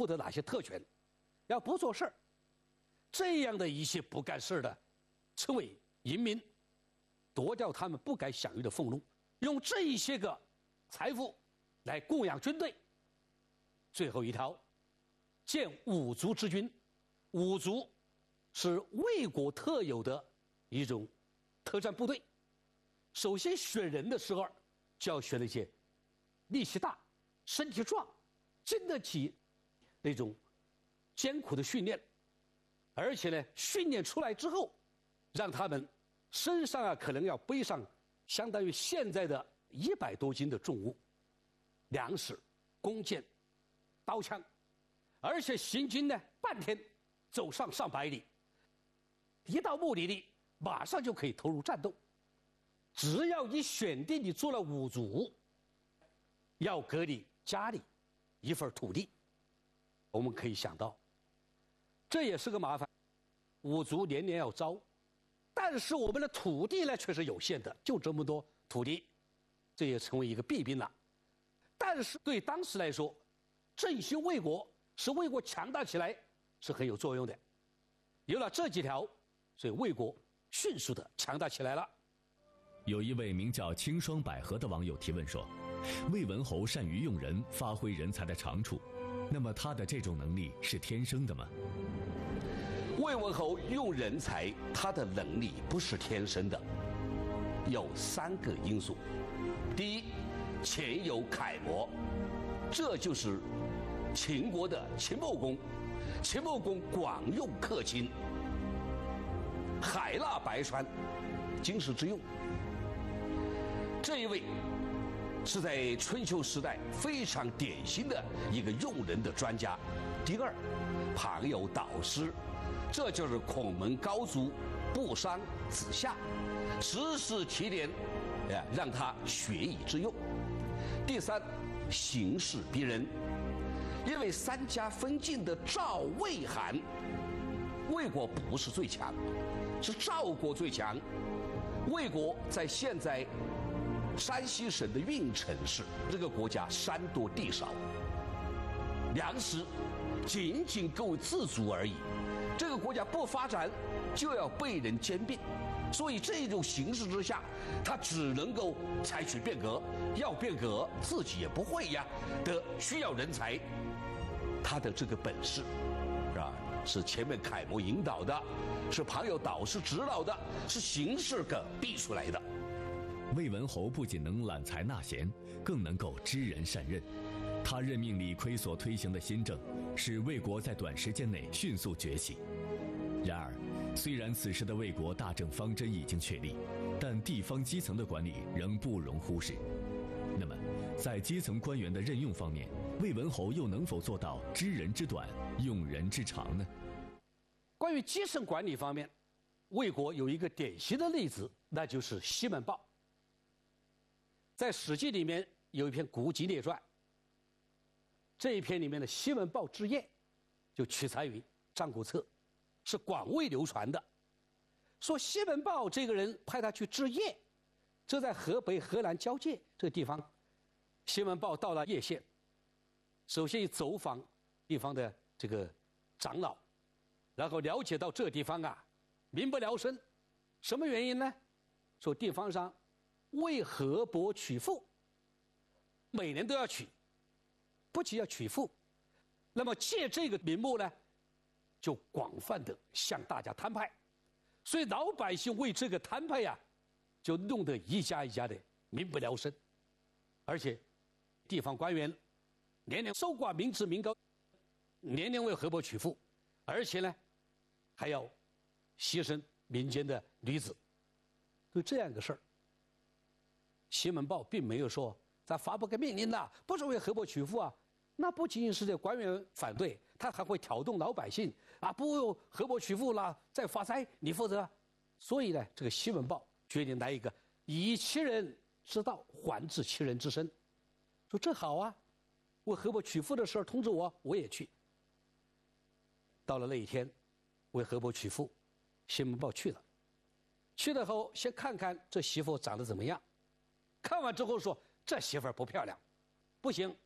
获得哪些特权，要不做事儿，这样的一些不干事的，称为淫民，夺掉他们不该享有的俸禄，用这一些个财富来供养军队。最后一条，建五族之军。五族是魏国特有的一种特战部队。首先选人的时候，就要选那些力气大、身体壮、经得起那种艰苦的训练，而且呢，训练出来之后，让他们身上可能要背上相当于现在的100多斤的重物，粮食、弓箭、刀枪，而且行军呢半天，走上100里，一到目的地马上就可以投入战斗。只要你选定你做了五族，要给你家里一份土地。我们可以想到，这也是个麻烦。五族年年要招，但是我们的土地呢却是有限的，就这么多土地，这也成为一个弊病了。但是对当时来说，振兴魏国，使魏国强大起来是很有作用的。有了这几条，所以魏国迅速的强大起来了。 有一位名叫清霜百合的网友提问说，魏文侯善于用人，发挥人才的长处，那么他的这种能力是天生的吗？ 魏文侯用人才，他的能力不是天生的，有3个因素。第一，前有楷模，这就是秦国的秦穆公。秦穆公广用客卿，海纳百川，经世致用。这一位是在春秋时代非常典型的一个用人的专家。第二，旁有导师，这就是孔门高祖不伤子夏，时时提点，让他学以致用。第三，形势逼人，因为3家分晋的赵、魏、韩，魏国不是最强，是赵国最强。魏国在现在山西省的运城市，这个国家山多地少，粮食仅仅够自足而已。这个国家不发展，就要被人兼并，所以这种形势之下，他只能够采取变革。要变革，自己也不会呀，需要人才。他的这个本事，是吧？是前面楷模引导的，是旁有导师指导的，是形势给逼出来的。 魏文侯不仅能揽才纳贤，更能够知人善任。他任命李悝所推行的新政，使魏国在短时间内迅速崛起。然而，虽然此时的魏国大政方针已经确立，但地方基层的管理仍不容忽视。那么，在基层官员的任用方面，魏文侯又能否做到知人之短，用人之长呢？ 关于基层管理方面，魏国有一个典型的例子，那就是西门豹。在《史记》里面有一篇《古籍列传》，这一篇里面的西门豹之宴就取材于《战国策》，是广为流传的。说西门豹这个人派他去治邺，这在河北河南交界这个地方。西门豹到了邺县，首先走访地方的这个长老，然后了解到这个地方民不聊生。什么原因呢？说地方上为河伯娶妇，每年都要娶，不仅要娶妇，那么借这个名目呢，就广泛的向大家摊派，所以老百姓为这个摊派就弄得一家一家的民不聊生，而且地方官员年年搜刮民脂民膏，年年为河伯娶妇，而且呢还要牺牲民间的女子。就这样一个事儿，西门豹并没有说咱发布个命令不是为河伯娶妇那不仅仅是这官员反对，他还会挑动老百姓不河伯娶妇再发灾你负责。所以呢，这个西门豹决定来一个以其人之道还治其人之身，说这好为河伯娶妇的事儿通知我也去。到了那一天，为河伯娶妇，西门豹去了。去了后先看看这媳妇长得怎么样，看完之后说这媳妇儿不漂亮，不行，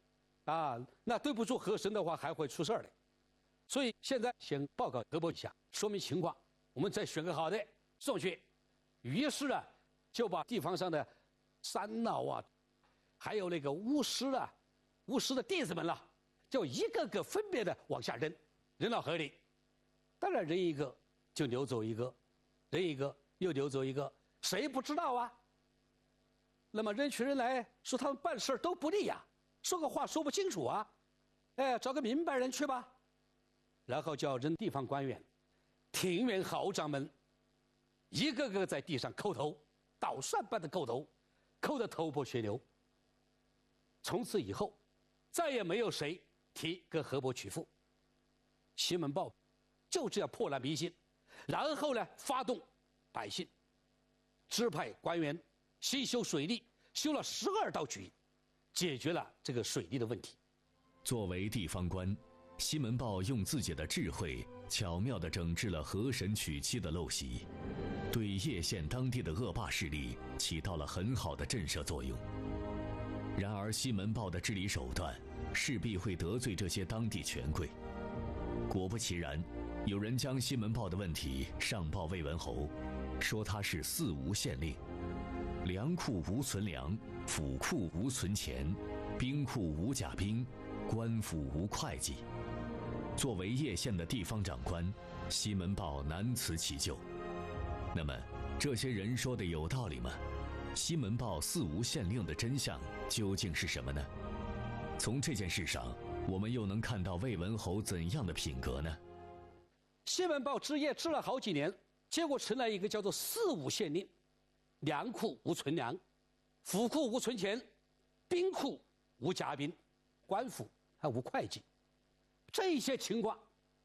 那对不住和珅的话还会出事儿的。所以现在先报告德伯一下，说明情况，我们再选个好的送去。于是呢，就把地方上的三老啊，还有那个巫师的弟子们了，就一个个分别的往下扔到河里。当然扔一个就流走一个，扔一个又流走一个，谁不知道啊？那么扔起人来说他们办事都不利呀，说个话说不清楚啊，找个明白人去吧。然后就要扔地方官员、庭院豪长们，一个个在地上叩头，捣蒜般的叩头，叩得头破血流。从此以后，再也没有谁提跟河伯娶妇。西门豹就这样破烂迷信，然后呢，发动百姓，支派官员新修水利，修了12道渠，解决了这个水利的问题。 作为地方官，西门豹用自己的智慧巧妙地整治了河神娶妻的陋习，对叶县当地的恶霸势力起到了很好的震慑作用。然而西门豹的治理手段势必会得罪这些当地权贵。果不其然，有人将西门豹的问题上报魏文侯，说他是四无县令，粮库无存粮，府库无存钱，兵库无甲兵，官府无会计。作为叶县的地方长官，西门豹难辞其咎。那么这些人说的有道理吗？西门豹四无县令的真相究竟是什么呢？从这件事上，我们又能看到魏文侯怎样的品格呢？ 西门豹治业治了好几年，结果成了一个叫做四无县令，粮库无存粮，府库无存钱，兵库无甲兵，官府还无会计。这些情况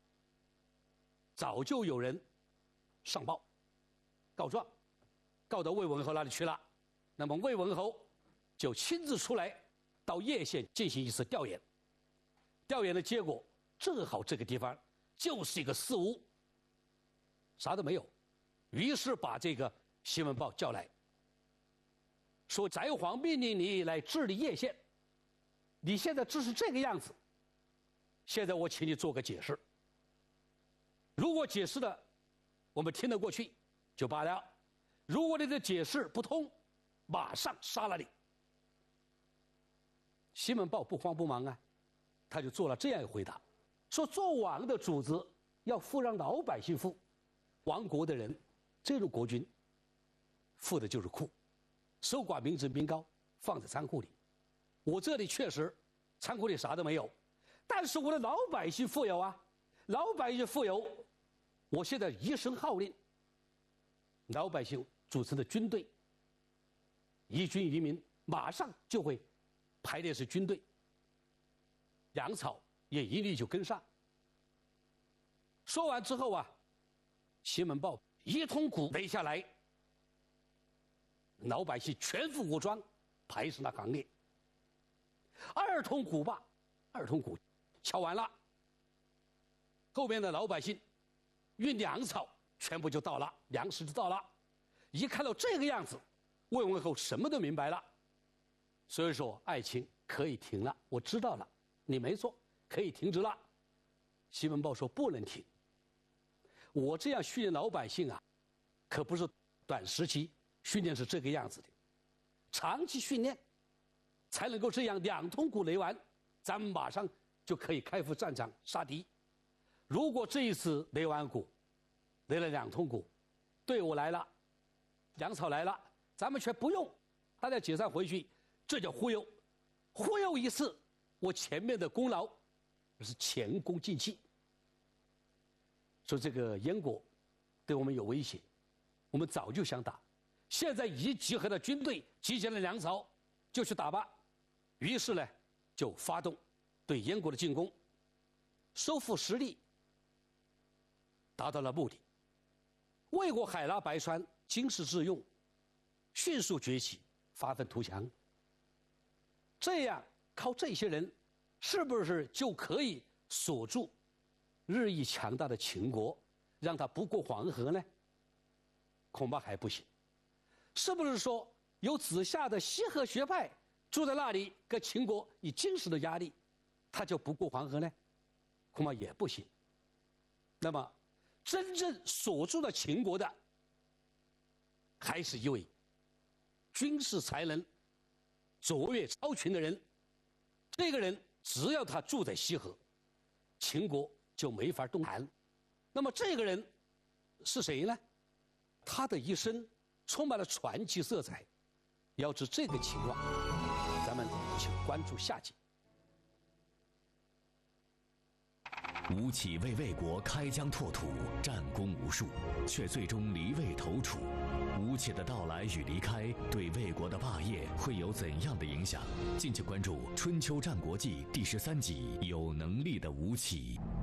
早就有人上报告状，告到魏文侯那里去了。那么魏文侯就亲自出来到叶县进行一次调研，调研的结果正好这个地方就是一个四无，啥都没有。于是把这个西门豹叫来，说翟璜命令你来治理叶县，你现在治是这个样子，现在我请你做个解释。如果解释的我们听得过去就罢了，如果你的解释不通，马上杀了你。西门豹不慌不忙啊，他就做了这样一个回答，说做王的主子要富让老百姓富，亡国的人这种国君富的就是库，守寡民脂民膏放在仓库里。我这里确实仓库里啥都没有，但是我的老百姓富有啊，老百姓富有，我现在一声号令，老百姓组成的军队，义军移民马上就会排列是军队，粮草也一律就跟上。说完之后啊，西门豹一通鼓擂下来，老百姓全副武装排上了行列。二通鼓罢，二通鼓敲完了，后面的老百姓运粮草全部就到了，粮食就到了。一看到这个样子，魏文侯什么都明白了，所以说爱卿可以停了，我知道了，你没错，可以停止了。西门豹说不能停，我这样训练老百姓啊，可不是短时期训练是这个样子的，长期训练才能够这样两通鼓擂完，咱们马上就可以开赴战场杀敌。如果这一次擂完鼓，擂了两通鼓，队伍来了，粮草来了，咱们却不用，大家解散回去，这叫忽悠。忽悠一次，我前面的功劳是前功尽弃。说这个燕国对我们有威胁，我们早就想打，现在已经集合了军队，集结了粮草，就去打吧。于是呢，就发动对燕国的进攻，收复失地，达到了目的。魏国海纳百川，经世致用，迅速崛起，发愤图强。这样靠这些人，是不是就可以锁住日益强大的秦国，让他不过黄河呢？恐怕还不行。是不是说有子夏的西河学派住在那里，跟秦国以军事的压力， 他就不过黄河呢？恐怕也不行。那么，真正锁住了秦国的，还是一位军事才能卓越超群的人。这个人只要他住在西河，秦国就没法动弹。那么这个人是谁呢？他的一生充满了传奇色彩。要知这个情况，咱们请关注下集。 吴起为魏国开疆拓土，战功无数，却最终离魏投楚。吴起的到来与离开，对魏国的霸业会有怎样的影响？敬请关注《春秋战国纪》第13集《有能力的吴起》。